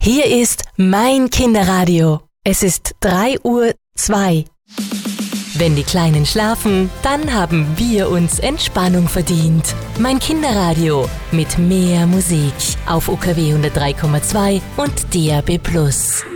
Hier ist mein Kinderradio. Es ist 3:02 Uhr. Wenn die Kleinen schlafen, dann haben wir uns Entspannung verdient. Mein Kinderradio mit mehr Musik auf UKW 103,2 und DAB+.